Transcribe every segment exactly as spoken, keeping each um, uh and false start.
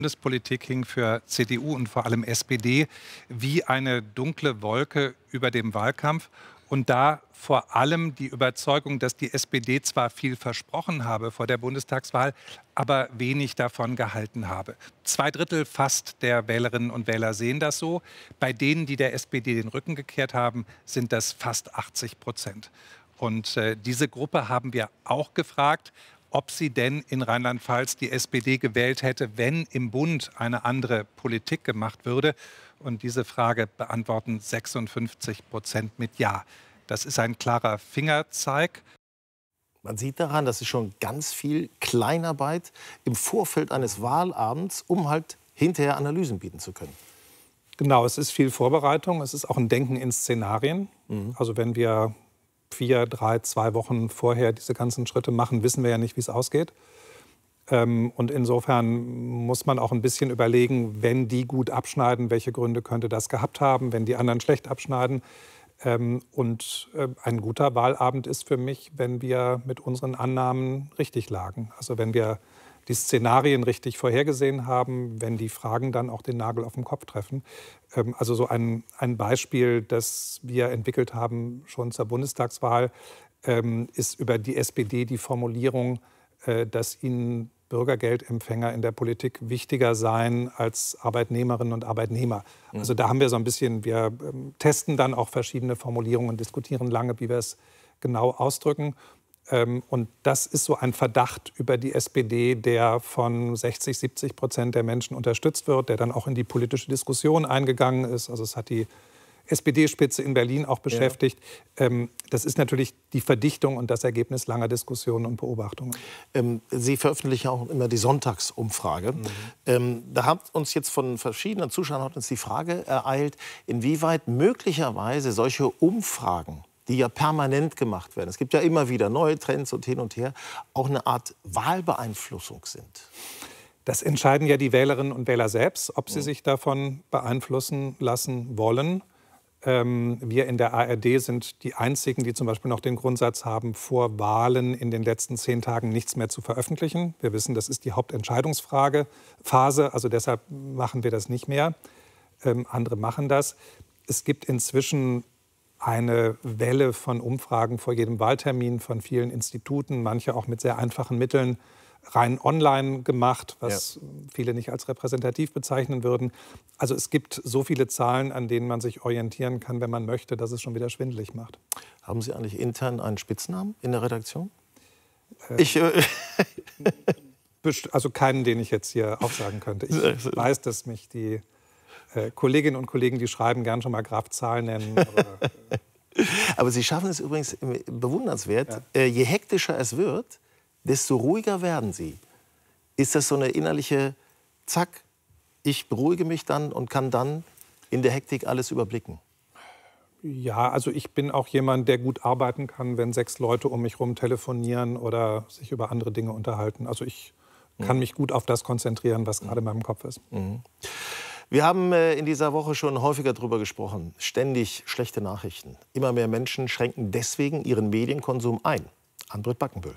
Bundespolitik hing für C D U und vor allem S P D wie eine dunkle Wolke über dem Wahlkampf. Und da vor allem die Überzeugung, dass die S P D zwar viel versprochen habe vor der Bundestagswahl, aber wenig davon gehalten habe. Zwei Drittel fast der Wählerinnen und Wähler sehen das so. Bei denen, die der S P D den Rücken gekehrt haben, sind das fast achtzig Prozent. Und äh, diese Gruppe haben wir auch gefragt, ob sie denn in Rheinland-Pfalz die S P D gewählt hätte, wenn im Bund eine andere Politik gemacht würde. Und diese Frage beantworten sechsundfünfzig Prozent mit Ja. Das ist ein klarer Fingerzeig. Man sieht daran, dass es schon ganz viel Kleinarbeit im Vorfeld eines Wahlabends, um halt hinterher Analysen bieten zu können. Genau, es ist viel Vorbereitung, es ist auch ein Denken in Szenarien. Mhm. Also wenn wir vier, drei, zwei Wochen vorher diese ganzen Schritte machen, wissen wir ja nicht, wie es ausgeht. Und insofern muss man auch ein bisschen überlegen, wenn die gut abschneiden, welche Gründe könnte das gehabt haben, wenn die anderen schlecht abschneiden. Und ein guter Wahlabend ist für mich, wenn wir mit unseren Annahmen richtig lagen. Also wenn wir die Szenarien richtig vorhergesehen haben, wenn die Fragen dann auch den Nagel auf den Kopf treffen. Also so ein, ein Beispiel, das wir entwickelt haben schon zur Bundestagswahl, ist über die S P D die Formulierung, dass ihnen Bürgergeldempfänger in der Politik wichtiger seien als Arbeitnehmerinnen und Arbeitnehmer. Also da haben wir so ein bisschen, wir testen dann auch verschiedene Formulierungen und diskutieren lange, wie wir es genau ausdrücken. Und das ist so ein Verdacht über die S P D, der von sechzig, siebzig Prozent der Menschen unterstützt wird, der dann auch in die politische Diskussion eingegangen ist. Also es hat die S P D-Spitze in Berlin auch beschäftigt. Ja. Das ist natürlich die Verdichtung und das Ergebnis langer Diskussionen und Beobachtungen. Sie veröffentlichen auch immer die Sonntagsumfrage. Mhm. Ähm, da hat uns jetzt von verschiedenen Zuschauern hat uns die Frage ereilt, inwieweit möglicherweise solche Umfragen, die ja permanent gemacht werden, es gibt ja immer wieder neue Trends und hin und her, auch eine Art Wahlbeeinflussung sind. Das entscheiden ja die Wählerinnen und Wähler selbst, ob sie mhm. sich davon beeinflussen lassen wollen. Ähm, wir in der A R D sind die Einzigen, die zum Beispiel noch den Grundsatz haben, vor Wahlen in den letzten zehn Tagen nichts mehr zu veröffentlichen. Wir wissen, das ist die Hauptentscheidungsfrage, Phase, also deshalb machen wir das nicht mehr. Ähm, andere machen das. Es gibt inzwischen eine Welle von Umfragen vor jedem Wahltermin von vielen Instituten, manche auch mit sehr einfachen Mitteln, rein online gemacht, was ja. viele nicht als repräsentativ bezeichnen würden. Also es gibt so viele Zahlen, an denen man sich orientieren kann, wenn man möchte, dass es schon wieder schwindelig macht. Haben Sie eigentlich intern einen Spitznamen in der Redaktion? Äh, ich, äh also keinen, den ich jetzt hier aufsagen könnte. Ich weiß, dass mich die äh, Kolleginnen und Kollegen, die schreiben, gern schon mal Graf Zahl nennen. Aber, äh aber Sie schaffen es übrigens bewundernswert. Ja. Äh, je hektischer es wird, desto ruhiger werden Sie. Ist das so eine innerliche Zack, ich beruhige mich dann und kann dann in der Hektik alles überblicken? Ja, also ich bin auch jemand, der gut arbeiten kann, wenn sechs Leute um mich herum telefonieren oder sich über andere Dinge unterhalten. Also ich kann mich gut auf das konzentrieren, was gerade in meinem Kopf ist. Mhm. Wir haben äh, in dieser Woche schon häufiger darüber gesprochen. Ständig schlechte Nachrichten. Immer mehr Menschen schränken deswegen ihren Medienkonsum ein. Ann-Britt Backenbühl.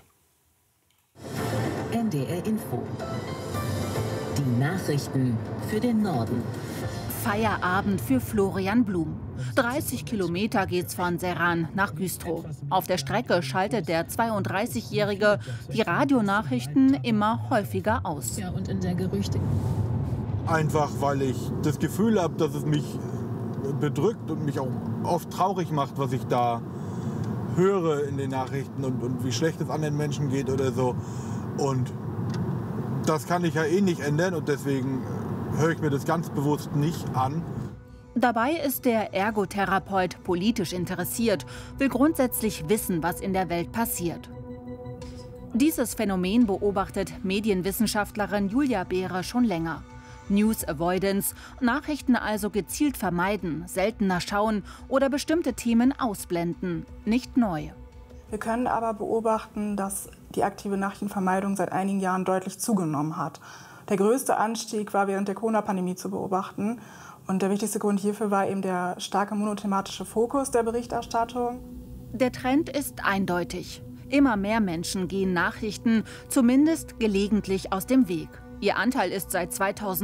N D R Info. Die Nachrichten für den Norden. Feierabend für Florian Blum. dreißig Kilometer geht's von Serran nach Güstrow. Auf der Strecke schaltet der zweiunddreißigjährige die Radionachrichten immer häufiger aus. Ja, und in der Gerüchte. Einfach, weil ich das Gefühl habe, dass es mich bedrückt und mich auch oft traurig macht, was ich da höre in den Nachrichten und, und wie schlecht es anderen Menschen geht oder so. Und das kann ich ja eh nicht ändern und deswegen höre ich mir das ganz bewusst nicht an. Dabei ist der Ergotherapeut politisch interessiert, will grundsätzlich wissen, was in der Welt passiert. Dieses Phänomen beobachtet Medienwissenschaftlerin Julia Behre schon länger. News Avoidance, Nachrichten also gezielt vermeiden, seltener schauen oder bestimmte Themen ausblenden, nicht neu. Wir können aber beobachten, dass die aktive Nachrichtenvermeidung seit einigen Jahren deutlich zugenommen hat. Der größte Anstieg war während der Corona-Pandemie zu beobachten. Und der wichtigste Grund hierfür war eben der starke monothematische Fokus der Berichterstattung. Der Trend ist eindeutig. Immer mehr Menschen gehen Nachrichten zumindest gelegentlich aus dem Weg. Ihr Anteil ist seit zweitausend